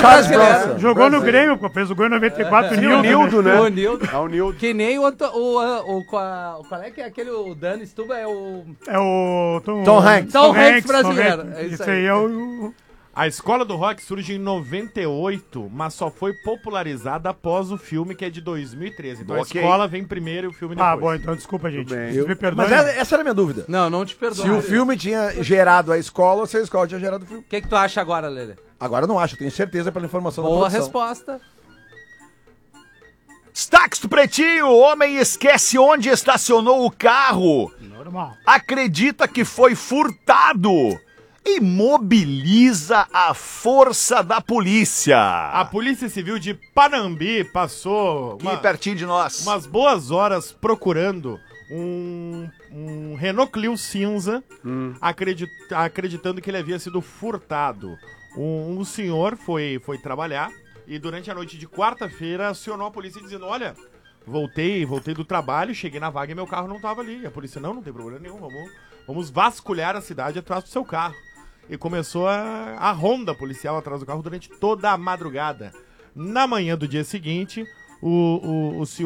Charles brasileiro. Bronson. Jogou no Grêmio, pô, fez o gol em 94, E o Nildo, né? O Nildo. É o Nildo. Que nem qual é que é aquele, o Dani Stuba é o... É o Tom Hanks. Tom Hanks brasileiro. Tom Hanks. É isso Isso aí. aí é o... A Escola do Rock surge em 98, mas só foi popularizada após o filme, que é de 2013. Então Ok. a escola vem primeiro e o filme depois. Ah, bom, então desculpa, gente. bem. Vocês me perdoem. Mas essa era a minha dúvida. Não te perdoo. Se o filme tinha gerado a escola ou se a escola tinha gerado o filme. O que tu acha agora, Lelê? Agora eu não acho, eu tenho certeza pela informação da Boa produção. resposta. Destaques do Pretinho. O homem esquece onde estacionou o carro. Normal. Acredita que foi furtado. E mobiliza a força da polícia. A Polícia Civil de Panambi passou Aqui pertinho de nós. umas boas horas procurando um Renault Clio cinza, acreditando que ele havia sido furtado. Um senhor foi trabalhar e durante a noite de quarta-feira acionou a polícia dizendo: olha, voltei do trabalho, cheguei na vaga e meu carro não estava ali. E a polícia: não tem problema nenhum, vamos vasculhar a cidade atrás do seu carro. E começou a ronda policial atrás do carro durante toda a madrugada. Na manhã do dia seguinte, o senhor